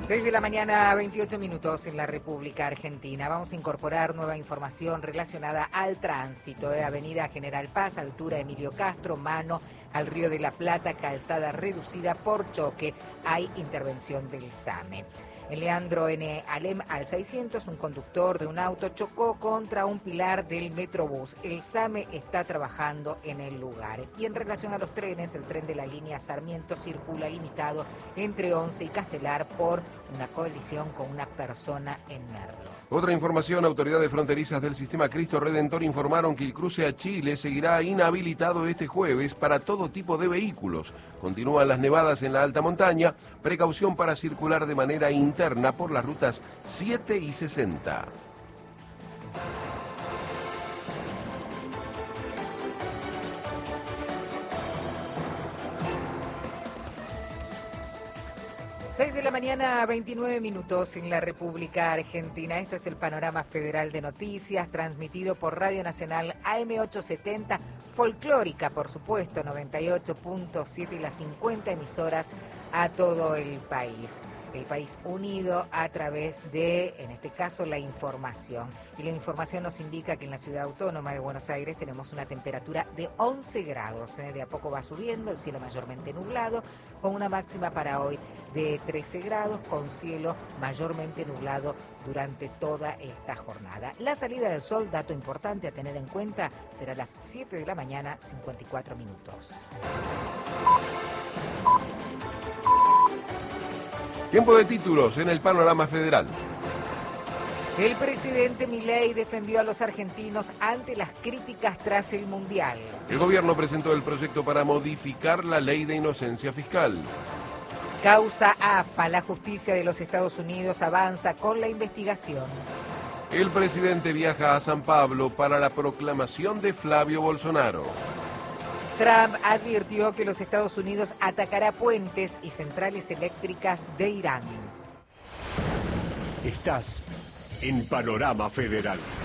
6 de la mañana, 28 minutos en la República Argentina. Vamos a incorporar nueva información relacionada al tránsito. Avenida General Paz, altura Emilio Castro, mano al Río de la Plata, calzada reducida por choque. Hay intervención del SAME. En Leandro N. Alem al 600, un conductor de un auto chocó contra un pilar del Metrobús. El SAME está trabajando en el lugar. Y en relación a los trenes, el tren de la línea Sarmiento circula limitado entre Once y Castelar por una colisión con una persona en Merlo. Otra información, autoridades fronterizas del sistema Cristo Redentor informaron que el cruce a Chile seguirá inhabilitado este jueves para todo tipo de vehículos. Continúan las nevadas en la alta montaña, precaución para circular de manera interna por las rutas 7 y 60. Seis de la mañana, 29 minutos en la República Argentina. Este es el Panorama Federal de Noticias, transmitido por Radio Nacional AM870, folclórica, por supuesto, 98.7 y las 50 emisoras a todo el país. El país unido a través de, en este caso, la información. Y la información nos indica que en la ciudad autónoma de Buenos Aires tenemos una temperatura de 11 grados. De a poco va subiendo, el cielo mayormente nublado, con una máxima para hoy de 13 grados, con cielo mayormente nublado durante toda esta jornada. La salida del sol, dato importante a tener en cuenta, será a las 7 de la mañana, 54 minutos. Tiempo de títulos en el Panorama Federal. El presidente Milei defendió a los argentinos ante las críticas tras el Mundial. El gobierno presentó el proyecto para modificar la ley de inocencia fiscal. Causa AFA, la justicia de los Estados Unidos avanza con la investigación. El presidente viaja a San Pablo para la proclamación de Flavio Bolsonaro. Trump advirtió que los Estados Unidos atacará puentes y centrales eléctricas de Irán. Estás en Panorama Federal.